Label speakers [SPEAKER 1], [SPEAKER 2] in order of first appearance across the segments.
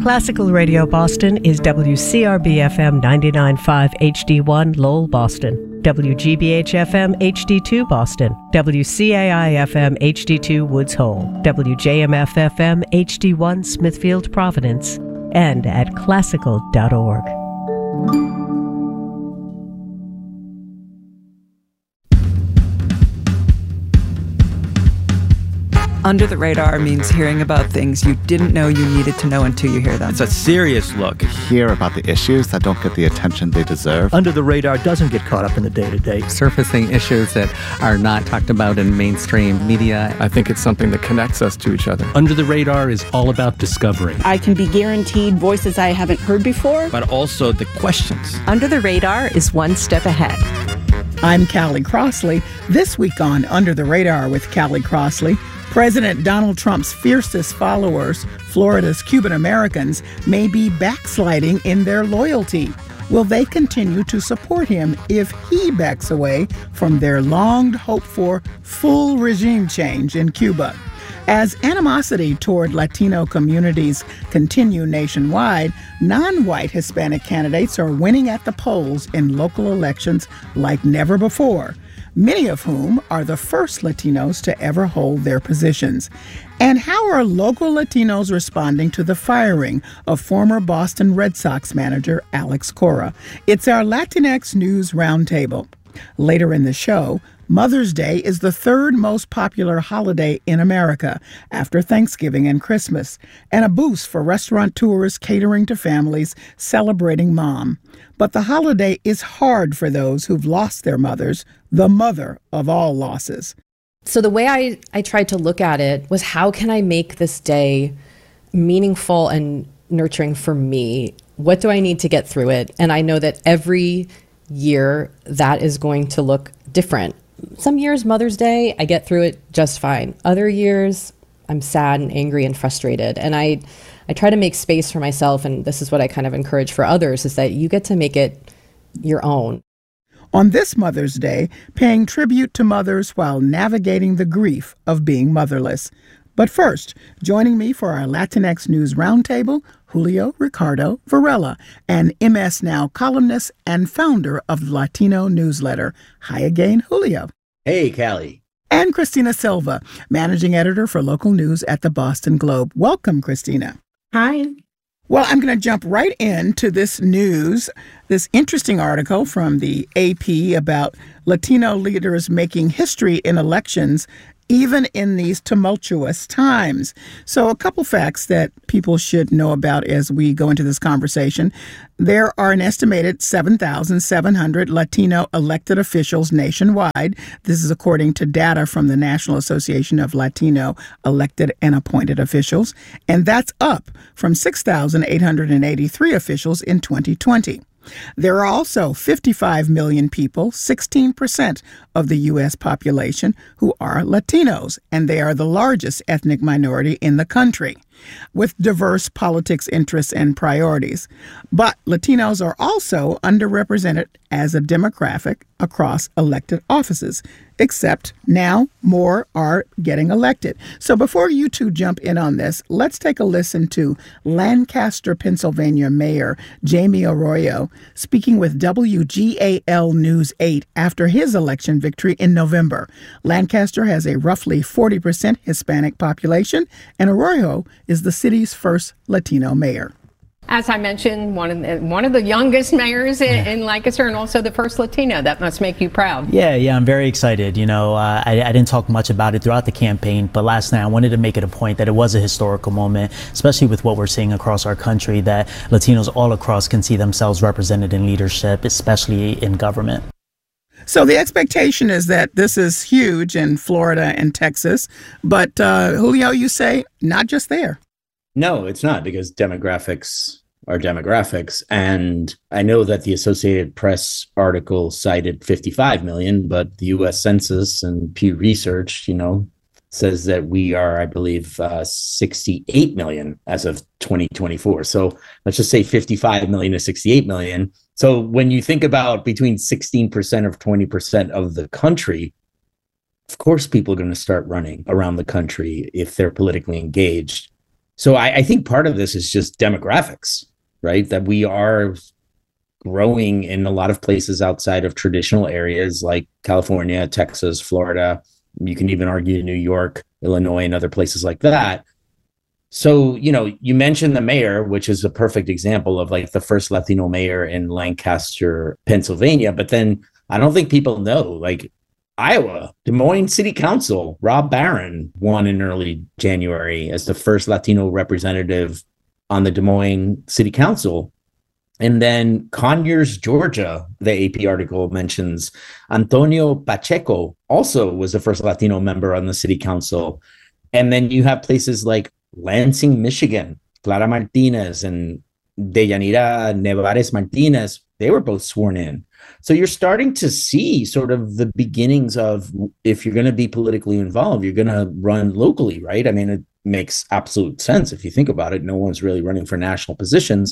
[SPEAKER 1] Classical Radio Boston is WCRB-FM 99.5 HD1 Lowell, Boston, WGBH-FM HD2 Boston, WCAI-FM HD2 Woods Hole, WJMF-FM HD1 Smithfield, Providence, and at classical.org.
[SPEAKER 2] Under the Radar means hearing about things you didn't know you needed to know until you hear them.
[SPEAKER 3] It's a serious look.
[SPEAKER 4] Hear about the issues that don't get the attention they deserve.
[SPEAKER 5] Under the Radar doesn't get caught up in the day-to-day.
[SPEAKER 6] Surfacing issues that are not talked about in mainstream media.
[SPEAKER 7] I think it's something that connects us to each other.
[SPEAKER 8] Under the Radar is all about discovery.
[SPEAKER 9] I can be guaranteed voices I haven't heard before.
[SPEAKER 3] But also the questions.
[SPEAKER 10] Under the Radar is one step ahead.
[SPEAKER 11] I'm Callie Crossley. This week on Under the Radar with Callie Crossley, President Donald Trump's fiercest followers, Florida's Cuban Americans, may be backsliding in their loyalty. Will they continue to support him if he backs away from their long-hoped-for full regime change in Cuba? As animosity toward Latino communities continue nationwide, non-white Hispanic candidates are winning at the polls in local elections like never before, many of whom are the first Latinos to ever hold their positions. And how are local Latinos responding to the firing of former Boston Red Sox manager Alex Cora? It's our Latinx News Roundtable. Later in the show, Mother's Day is the third most popular holiday in America after Thanksgiving and Christmas, and a boost for restaurateurs catering to families celebrating Mom. But the holiday is hard for those who've lost their mothers, the mother of all losses.
[SPEAKER 12] So the way I tried to look at it was, how can I make this day meaningful and nurturing for me? What do I need to get through it? And I know that every year that is going to look different. Some years, Mother's Day, I get through it just fine. Other years, I'm sad and angry and frustrated. And I try to make space for myself, and this is what I kind of encourage for others, is that you get to make it your own.
[SPEAKER 11] On this Mother's Day, paying tribute to mothers while navigating the grief of being motherless. But first, joining me for our Latinx News Roundtable, Julio Ricardo Varela, an MS Now columnist and founder of the Latino newsletter. Hi again, Julio.
[SPEAKER 13] Hey, Callie.
[SPEAKER 11] And Christina Silva, managing editor for local news at the Boston Globe. Welcome, Christina.
[SPEAKER 14] Hi.
[SPEAKER 11] Well, I'm going to jump right into this news, this interesting article from the AP about Latino leaders making history in elections, even in these tumultuous times. So a couple facts that people should know about as we go into this conversation. There are an estimated 7,700 Latino elected officials nationwide. This is according to data from the National Association of Latino Elected and Appointed Officials. And that's up from 6,883 officials in 2020. There are also 55 million people, 16% of the U.S. population, who are Latinos, and they are the largest ethnic minority in the country, with diverse politics interests and priorities. But Latinos are also underrepresented as a demographic across elected offices, except now more are getting elected. So before you two jump in on this, let's take a listen to Lancaster, Pennsylvania Mayor Jamie Arroyo speaking with WGAL News 8 after his election victory in November. Lancaster has a roughly 40% Hispanic population, and Arroyo is the city's first Latino mayor.
[SPEAKER 14] As I mentioned, one of the youngest mayors in Lancaster, and also the first Latino. That must make you proud.
[SPEAKER 15] Yeah, I'm very excited. I didn't talk much about it throughout the campaign, but last night I wanted to make it a point that it was a historical moment, especially with what we're seeing across our country, that Latinos all across can see themselves represented in leadership, especially in government.
[SPEAKER 11] So the expectation is that this is huge in Florida and Texas, but Julio, you say not just there.
[SPEAKER 13] No, it's not, because demographics are demographics. And I know that the Associated Press article cited 55 million, but the U.S. Census and Pew Research, says that we are, I believe, 68 million as of 2024. So let's just say 55 million to 68 million. So when you think about between 16% or 20% of the country, of course, people are going to start running around the country if they're politically engaged. So I think part of this is just demographics, right? That we are growing in a lot of places outside of traditional areas like California, Texas, Florida. You can even argue New York, Illinois, and other places like that. So, you mentioned the mayor, which is a perfect example of like the first Latino mayor in Lancaster, Pennsylvania. But then I don't think people know, like Iowa, Des Moines City Council, Rob Barron won in early January as the first Latino representative on the Des Moines City Council. And then Conyers, Georgia, the AP article mentions Antonio Pacheco also was the first Latino member on the city council. And then you have places like Lansing, Michigan, Clara Martinez and Deyanira Nevares Martinez. They were both sworn in. So you're starting to see sort of the beginnings of, if you're going to be politically involved, you're going to run locally, right? I mean, it makes absolute sense if you think about it. No one's really running for national positions.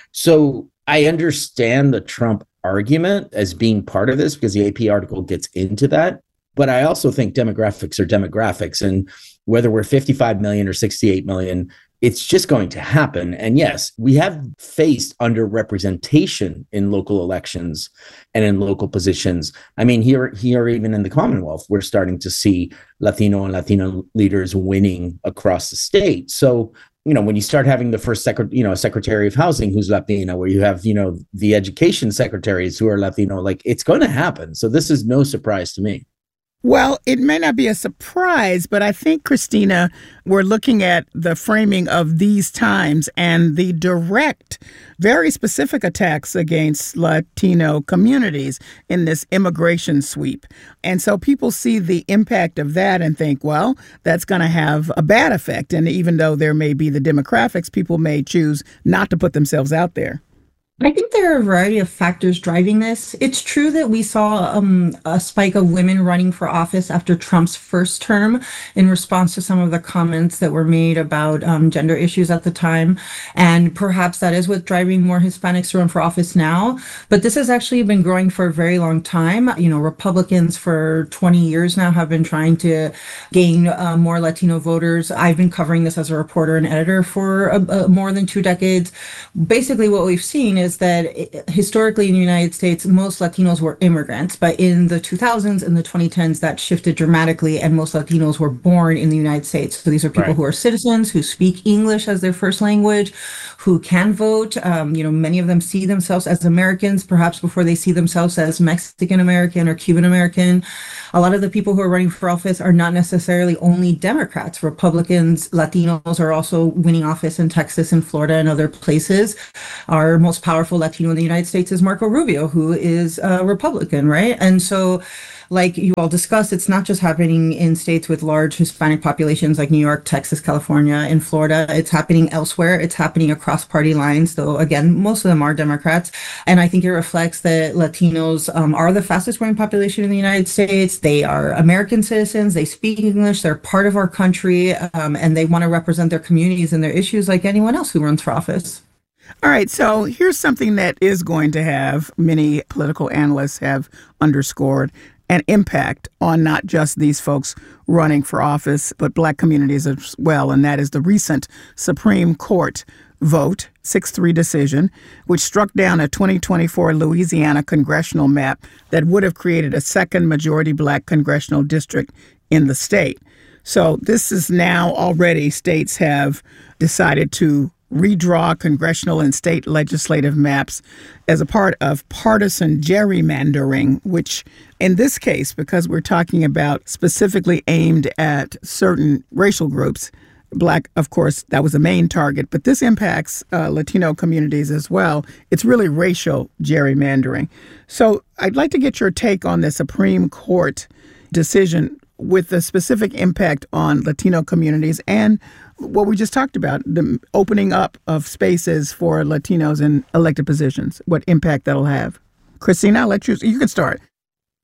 [SPEAKER 13] So I understand the Trump argument as being part of this because the AP article gets into that. But I also think demographics are demographics. And whether we're 55 million or 68 million, it's just going to happen. And yes, we have faced underrepresentation in local elections and in local positions. I mean, here even in the Commonwealth, we're starting to see Latino and Latino leaders winning across the state. So, when you start having the first secretary of housing who's Latino, where you have, the education secretaries who are Latino, like it's going to happen. So this is no surprise to me.
[SPEAKER 11] Well, it may not be a surprise, but I think, Christina, we're looking at the framing of these times and the direct, very specific attacks against Latino communities in this immigration sweep. And so people see the impact of that and think, well, that's going to have a bad effect. And even though there may be the demographics, people may choose not to put themselves out there.
[SPEAKER 16] I think there are a variety of factors driving this. It's true that we saw a spike of women running for office after Trump's first term in response to some of the comments that were made about gender issues at the time. And perhaps that is what's driving more Hispanics to run for office now. But this has actually been growing for a very long time. Republicans for 20 years now have been trying to gain more Latino voters. I've been covering this as a reporter and editor for more than 2 decades. Basically, what we've seen is that historically in the United States, most Latinos were immigrants, but in the 2000s and the 2010s, that shifted dramatically, and most Latinos were born in the United States. So these are people who are citizens, who speak English as their first language, who can vote. Many of them see themselves as Americans, perhaps before they see themselves as Mexican American or Cuban American. A lot of the people who are running for office are not necessarily only Democrats. Republicans, Latinos are also winning office in Texas and Florida and other places. Our most powerful Latino in the United States is Marco Rubio, who is a Republican, right? And so, like you all discussed, it's not just happening in states with large Hispanic populations like New York, Texas, California, and Florida. It's happening elsewhere. It's happening across party lines, though, again, most of them are Democrats. And I think it reflects that Latinos are the fastest growing population in the United States. They are American citizens. They speak English. They're part of our country, and they want to represent their communities and their issues like anyone else who runs for office.
[SPEAKER 11] All right, so here's something that is going to have, many political analysts have underscored, an impact on not just these folks running for office, but Black communities as well, and that is the recent Supreme Court vote, 6-3 decision, which struck down a 2024 Louisiana congressional map that would have created a second majority Black congressional district in the state. So this is now already states have decided to redraw congressional and state legislative maps as a part of partisan gerrymandering, which in this case, because we're talking about specifically aimed at certain racial groups, Black, of course, that was the main target, but this impacts Latino communities as well. It's really racial gerrymandering. So I'd like to get your take on the Supreme Court decision with the specific impact on Latino communities and what we just talked about, the opening up of spaces for Latinos in elected positions, what impact that'll have. Christina, I'll let you can start.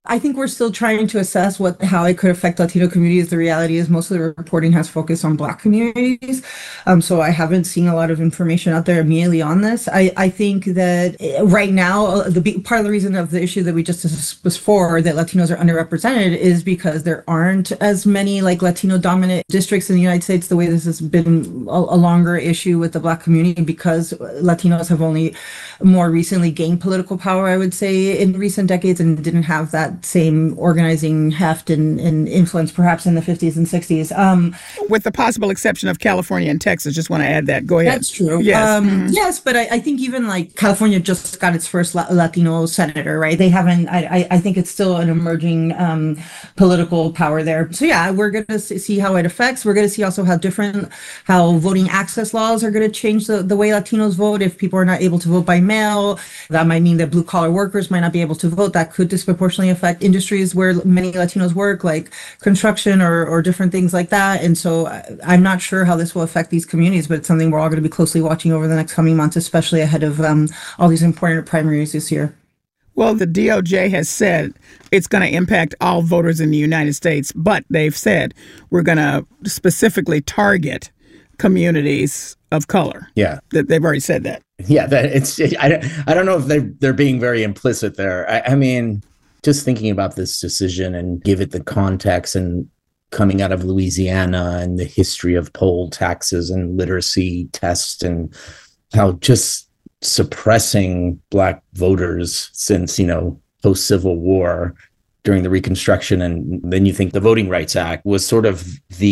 [SPEAKER 16] I think we're still trying to assess how it could affect Latino communities. The reality is most of the reporting has focused on Black communities. So I haven't seen a lot of information out there immediately on this. I think that right now, part of the reason of the issue that we just discussed before, that Latinos are underrepresented, is because there aren't as many like Latino dominant districts in the United States, the way this has been a longer issue with the Black community, because Latinos have only more recently gained political power, I would say, in recent decades, and didn't have that same organizing heft and influence perhaps in the 50s and 60s.
[SPEAKER 11] With the possible exception of California and Texas. Just want to add that. Go ahead.
[SPEAKER 16] That's true.
[SPEAKER 11] Yes,
[SPEAKER 16] yes, but I think even like California just got its first Latino senator, right? They haven't, I think it's still an emerging political power there. So yeah, we're going to see how it affects. We're going to see also how voting access laws are going to change the way Latinos vote. If people are not able to vote by mail, that might mean that blue collar workers might not be able to vote. That could disproportionately affect industries where many Latinos work, like construction or different things like that. And so I'm not sure how this will affect these communities, but it's something we're all going to be closely watching over the next coming months, especially ahead of all these important primaries this year.
[SPEAKER 11] Well, the DOJ has said it's going to impact all voters in the United States, but they've said we're going to specifically target communities of color.
[SPEAKER 13] Yeah,
[SPEAKER 11] they've already said that.
[SPEAKER 13] Yeah, I don't know if they're being very implicit there. I mean, just thinking about this decision and give it the context and coming out of Louisiana and the history of poll taxes and literacy tests and how just suppressing Black voters since, post-Civil War during the Reconstruction. And then you think the Voting Rights Act was sort of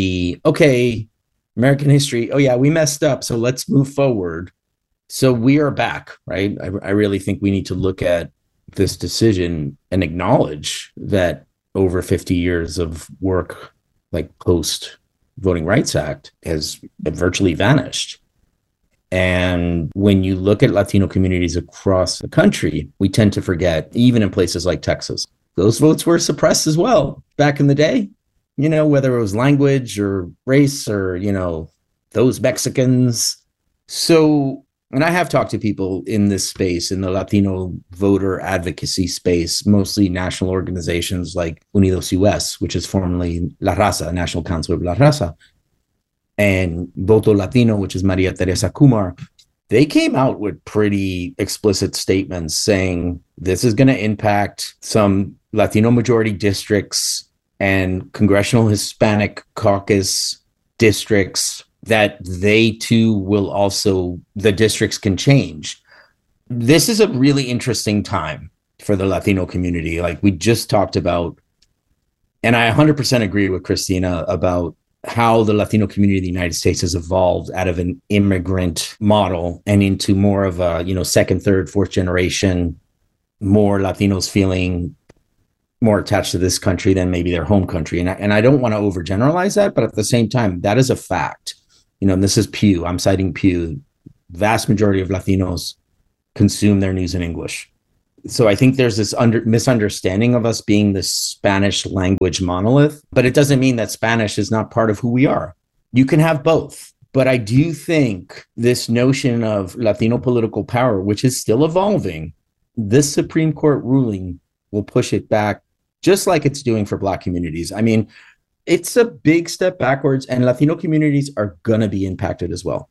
[SPEAKER 13] American history. Oh yeah, we messed up. So let's move forward. So we are back, right? I really think we need to look at this decision and acknowledge that over 50 years of work, like post Voting Rights Act, has virtually vanished. And when you look at Latino communities across the country, we tend to forget, even in places like Texas, those votes were suppressed as well back in the day, whether it was language or race or, those Mexicans. So, and I have talked to people in this space, in the Latino voter advocacy space, mostly national organizations like Unidos US, which is formerly La Raza, National Council of La Raza, and Voto Latino, which is Maria Teresa Kumar. They came out with pretty explicit statements saying this is going to impact some Latino majority districts and Congressional Hispanic Caucus districts, that they too will also, the districts can change. This is a really interesting time for the Latino community. Like we just talked about, and I 100% agree with Christina about how the Latino community in the United States has evolved out of an immigrant model and into more of a, second, third, fourth generation, more Latinos feeling more attached to this country than maybe their home country. And I don't want to overgeneralize that, but at the same time, that is a fact. And this is Pew. I'm citing Pew. Vast majority of Latinos consume their news in English. So I think there's this misunderstanding of us being this Spanish language monolith, but it doesn't mean that Spanish is not part of who we are. You can have both. But I do think this notion of Latino political power, which is still evolving, this Supreme Court ruling will push it back, just like it's doing for Black communities. I mean, it's a big step backwards, and Latino communities are going to be impacted as well.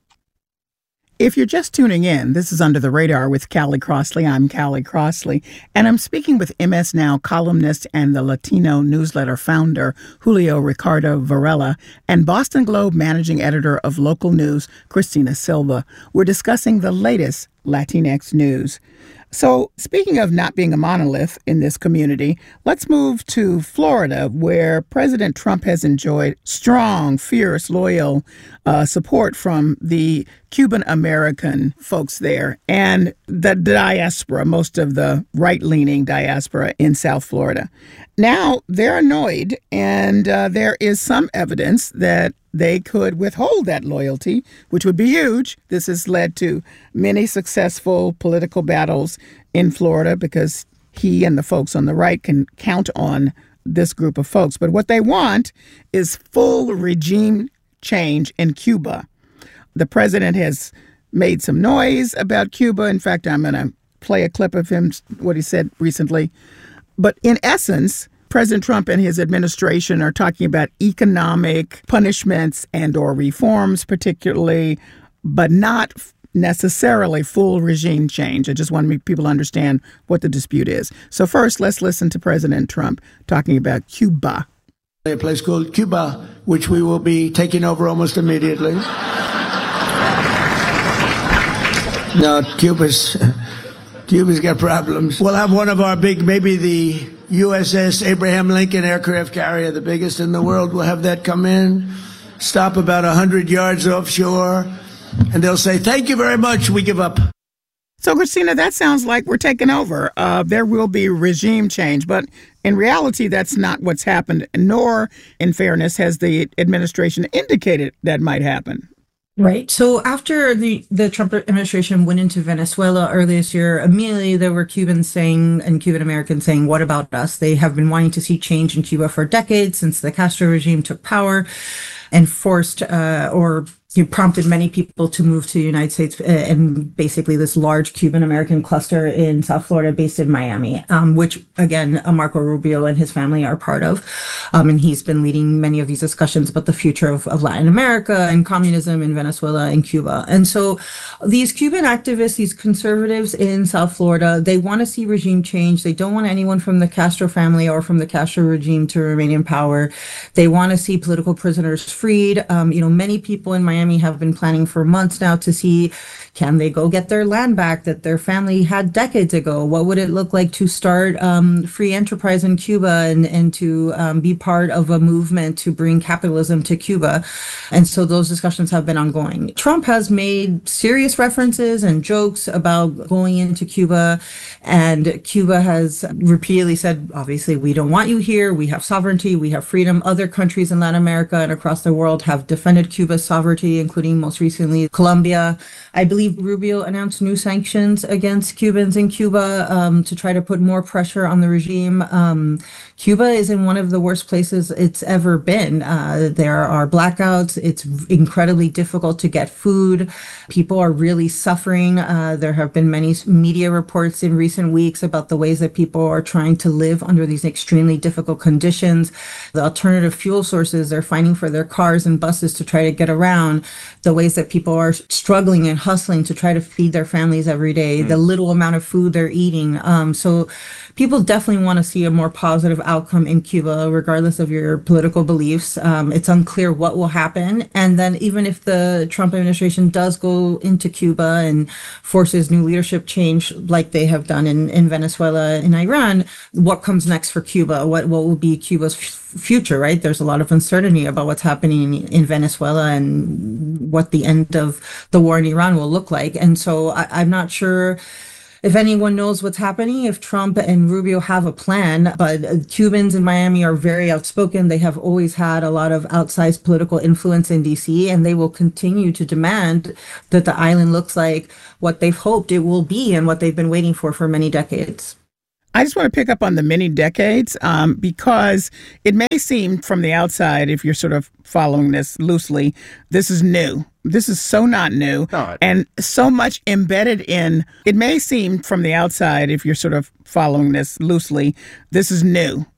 [SPEAKER 11] If you're just tuning in, this is Under the Radar with Callie Crossley. I'm Callie Crossley, and I'm speaking with MS Now columnist and the Latino newsletter founder, Julio Ricardo Varela, and Boston Globe managing editor of local news, Christina Silva. We're discussing the latest Latinx news. So speaking of not being a monolith in this community, let's move to Florida, where President Trump has enjoyed strong, fierce, loyal support from the Cuban-American folks there and the diaspora, most of the right-leaning diaspora in South Florida. Now they're annoyed, and there is some evidence that they could withhold that loyalty, which would be huge. This has led to many successful political battles in Florida because he and the folks on the right can count on this group of folks. But what they want is full regime change in Cuba. The president has made some noise about Cuba. In fact, I'm going to play a clip of him, what he said recently. But in essence, President Trump and his administration are talking about economic punishments and or reforms particularly, but not necessarily full regime change. I just want people to understand what the dispute is. So first, let's listen to President Trump talking about Cuba.
[SPEAKER 17] A place called Cuba, which we will be taking over almost immediately. No, Cuba's got problems. We'll have one of our big, maybe the USS Abraham Lincoln aircraft carrier, the biggest in the world. We'll have that come in, stop about 100 yards offshore, and they'll say, "Thank you very much, we give up."
[SPEAKER 11] So, Christina, that sounds like we're taking over. There will be regime change, but in reality, that's not what's happened, nor, in fairness, has the administration indicated that might happen.
[SPEAKER 16] Right. So after the Trump administration went into Venezuela earlier this year, immediately there were Cubans saying, and Cuban Americans saying, what about us? They have been wanting to see change in Cuba for decades since the Castro regime took power and forced prompted many people to move to the United States and basically this large Cuban American cluster in South Florida based in Miami, which again, Marco Rubio and his family are part of. And he's been leading many of these discussions about the future of Latin America and communism in Venezuela and Cuba. And so these Cuban activists, these conservatives in South Florida, they want to see regime change. They don't want anyone from the Castro family or from the Castro regime to remain in power. They want to see political prisoners freed. Many people in Miami have been planning for months now to see, can they go get their land back that their family had decades ago? What would it look like to start free enterprise in Cuba and to be part of a movement to bring capitalism to Cuba? And so those discussions have been ongoing. Trump has made serious references and jokes about going into Cuba, and Cuba has repeatedly said, obviously, we don't want you here. We have sovereignty. We have freedom. Other countries in Latin America and across the world have defended Cuba's sovereignty, including most recently Colombia. I believe Rubio announced new sanctions against Cubans in Cuba to try to put more pressure on the regime. Cuba is in one of the worst places it's ever been. There are blackouts. It's incredibly difficult to get food. People are really suffering. There have been many media reports in recent weeks about the ways that people are trying to live under these extremely difficult conditions. The alternative fuel sources they're finding for their cars and buses to try to get around, the ways that people are struggling and hustling to try to feed their families every day, the little amount of food they're eating. So people definitely want to see a more positive outcome in Cuba, regardless of your political beliefs. It's unclear what will happen. And then even if the Trump administration does go into Cuba and forces new leadership change like they have done in Venezuela and Iran, what comes next for Cuba? What will be Cuba's future, right? There's a lot of uncertainty about what's happening in Venezuela and what the end of the war in Iran will look like. And so I'm not sure if anyone knows what's happening, if Trump and Rubio have a plan, but Cubans in Miami are very outspoken. They have always had a lot of outsized political influence in DC, and they will continue to demand that the island looks like what they've hoped it will be and what they've been waiting for many decades.
[SPEAKER 11] I just want to pick up on the many decades because it may seem from the outside, if you're sort of following this loosely, this is new. This is so not new and so much embedded in, it may seem from the outside, if you're sort of following this loosely, this is new.